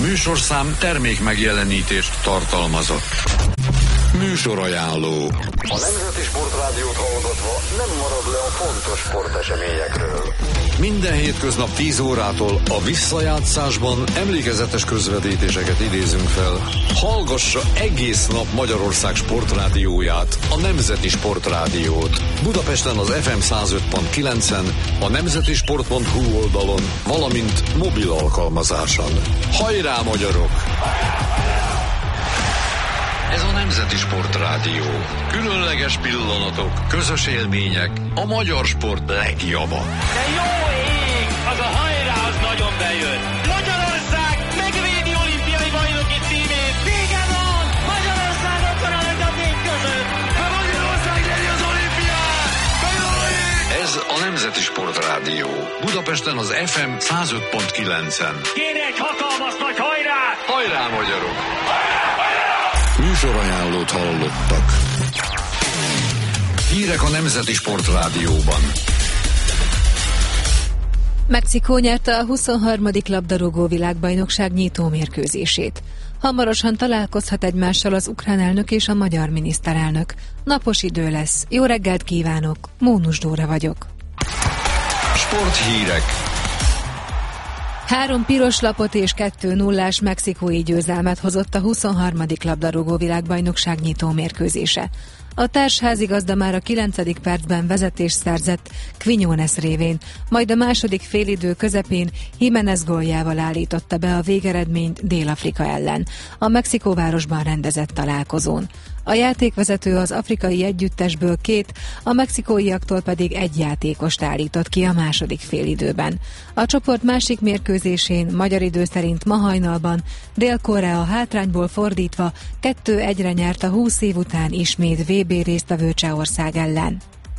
műsorszám termék megjelenítést tartalmazott. Műsorajánló. A Nemzeti Sportrádiót hallgatva nem marad le a fontos sporteseményekről. Minden hétköznap 10 órától a visszajátszásban emlékezetes közvetítéseket idézünk fel. Hallgassa egész nap Magyarország sportrádióját, a Nemzeti Sportrádiót. Budapesten az FM 105.9-en, a nemzetisport.hu oldalon, valamint mobil alkalmazáson. Hajrá, magyarok! Ez a Nemzeti Sportrádió. Különleges pillanatok, közös élmények, a magyar sport legjava. De jó ég! Az a hajrá, az nagyon bejön. Magyarország megvédi olimpiai bajnoki címét. Vége van! Magyarország ott van a legnagyobb között. De Magyarország nyeri az olimpiát! Ez a Nemzeti Sportrádió. Budapesten az FM 105.9-en. Kéne egy hatalmas nagy hajrá! Hajrá, magyarok! Műsorajánlót hallottak. Hírek a Nemzeti Sportrádióban. Mexikó nyerte a 23. labdarúgó világbajnokság nyitó mérkőzését. Hamarosan találkozhat egymással az ukrán elnök és a magyar miniszterelnök. Napos idő lesz. Jó reggelt kívánok! Mónus Dóra vagyok. Sporthírek. 3 piros lapot és 2-0-ás mexikói győzelmet hozott a 23. labdarúgó világbajnokság nyitó mérkőzése. A társházigazda már a 9. percben vezetést szerzett Quiñones révén, majd a második félidő közepén Jiménez góljával állította be a végeredményt Dél-Afrika ellen, a Mexikóvárosban rendezett találkozón. A játékvezető az afrikai együttesből 2, a mexikóiaktól pedig 1 játékost állított ki a második félidőben. A csoport másik mérkőzésén magyar idő szerint ma hajnalban Dél-Korea hátrányból fordítva 2-1-re nyert a 20 év után ismét VB résztvevő Csehország ellen.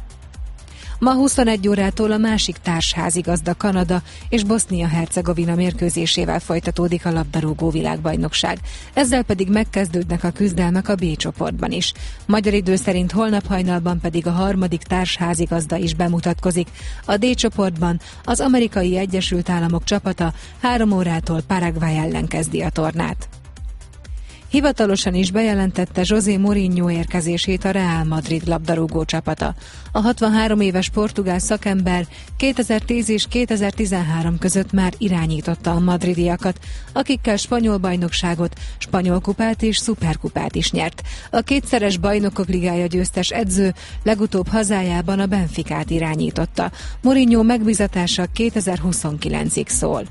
Ma 21 órától a másik társházigazda Kanada és Bosznia-Hercegovina mérkőzésével folytatódik a labdarúgó világbajnokság. Ezzel pedig megkezdődnek a küzdelmek a B csoportban is. Magyar idő szerint holnap hajnalban pedig a harmadik társházigazda is bemutatkozik. A D csoportban az Amerikai Egyesült Államok csapata 3 órától Paraguay ellen kezdi a tornát. Hivatalosan is bejelentette José Mourinho érkezését a Real Madrid labdarúgó csapata. A 63 éves portugál szakember 2010 és 2013 között már irányította a madridiakat, akikkel spanyol bajnokságot, spanyol kupát és szuperkupát is nyert. A kétszeres bajnokok ligája győztes edző legutóbb hazájában a Benficát irányította. Mourinho megbízatása 2029-ig szól.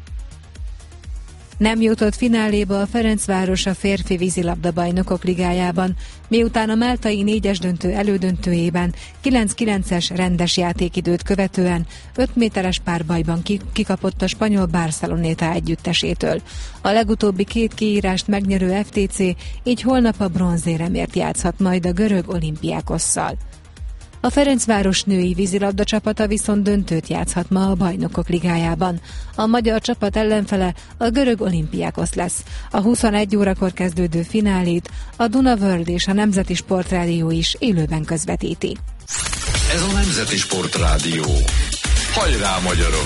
Nem jutott fináléba a Ferencváros a férfi vízilabda bajnokok ligájában, miután a máltai 4-es döntő elődöntőjében 9-9-es rendes játékidőt követően 5 méteres párbajban kikapott a spanyol Barceloneta együttesétől. A legutóbbi 2 kiírást megnyerő FTC így holnap a bronzéremért játszhat majd a görög Olympiakosszal. A Ferencváros női vízilabda csapata viszont döntőt játszhat ma a Bajnokok Ligájában. A magyar csapat ellenfele a görög Olympiakos lesz. A 21 órakor kezdődő finálét a Duna World és a Nemzeti Sportrádió is élőben közvetíti. Ez a Nemzeti Sportrádió. Hajrá, magyarok!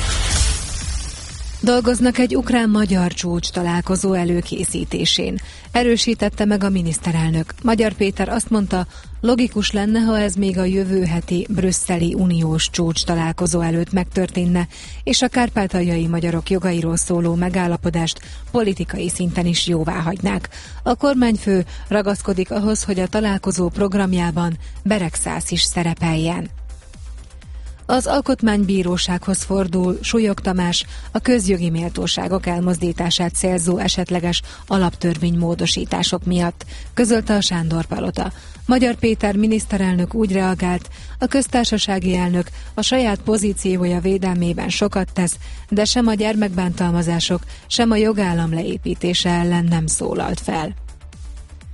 Dolgoznak egy ukrán-magyar csúcs találkozó előkészítésén. Erősítette meg a miniszterelnök. Magyar Péter azt mondta, logikus lenne, ha ez még a jövő heti brüsszeli uniós csúcs találkozó előtt megtörténne, és a kárpátaljai magyarok jogairól szóló megállapodást politikai szinten is jóváhagynák. A kormányfő ragaszkodik ahhoz, hogy a találkozó programjában Beregszász is szerepeljen. Az Alkotmánybírósághoz fordul Súlyog Tamás a közjogi méltóságok elmozdítását célzó esetleges alaptörvénymódosítások miatt, közölte a Sándor-palota. Magyar Péter miniszterelnök úgy reagált, a köztársasági elnök a saját pozíciója védelmében sokat tesz, de sem a gyermekbántalmazások, sem a jogállam leépítése ellen nem szólalt fel.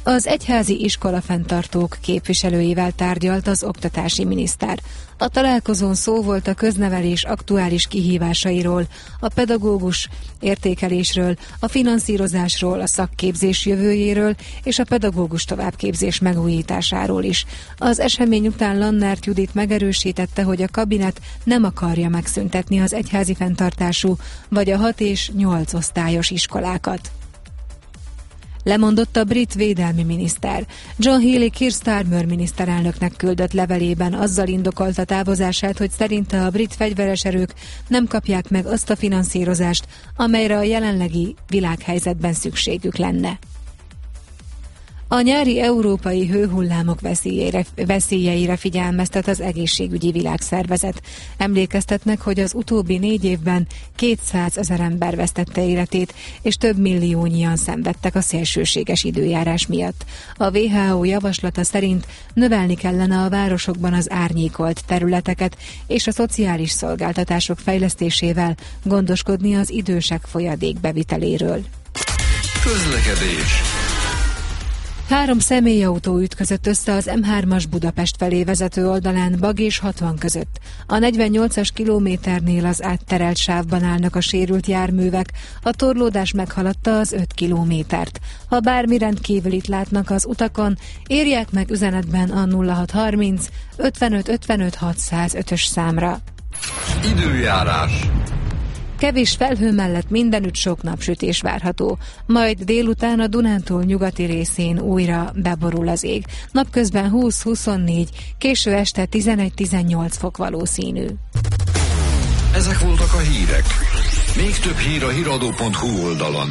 Az egyházi iskolafenntartók képviselőivel tárgyalt az oktatási miniszter. A találkozón szó volt a köznevelés aktuális kihívásairól, a pedagógus értékelésről, a finanszírozásról, a szakképzés jövőjéről és a pedagógus továbbképzés megújításáról is. Az esemény után Lannert Judit megerősítette, hogy a kabinet nem akarja megszüntetni az egyházi fenntartású vagy a 6 és 8 osztályos iskolákat. Lemondott a brit védelmi miniszter. John Healey Keir Starmer miniszterelnöknek küldött levelében azzal indokolta távozását, hogy szerinte a brit fegyveres erők nem kapják meg azt a finanszírozást, amelyre a jelenlegi világhelyzetben szükségük lenne. A nyári európai hőhullámok veszélyeire figyelmeztet az Egészségügyi Világszervezet. Emlékeztetnek, hogy az utóbbi 4 évben 200 000 ember vesztette életét, és több milliónyian szenvedtek a szélsőséges időjárás miatt. A WHO javaslata szerint növelni kellene a városokban az árnyékolt területeket, és a szociális szolgáltatások fejlesztésével gondoskodni az idősek folyadékbeviteléről. Közlekedés. 3 személyautó ütközött össze az M3-as Budapest felé vezető oldalán Bag és 60 között. A 48-as kilométernél az átterelt sávban állnak a sérült járművek, a torlódás meghaladta az 5 kilométert. Ha bármi rendkívülit látnak az utakon, írják meg üzenetben a 0630 55 55 605-ös számra. Időjárás. Kevés felhő mellett mindenütt sok napsütés várható, majd délután a Dunántúl nyugati részén újra beborul az ég. Napközben 20-24, késő este 11-18 fok valószínű. Ezek voltak a hírek. Még több hír a hiradó.hu oldalon.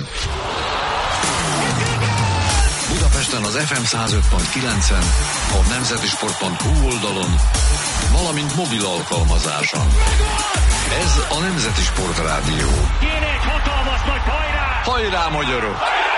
Budapesten az FM 105.9-en, a nemzetisport.hu oldalon, valamint mobil alkalmazáson. Ez a Nemzeti Sport Rádió. Kéne egy hatalmas nagy hajrá! Hajrá, magyarok!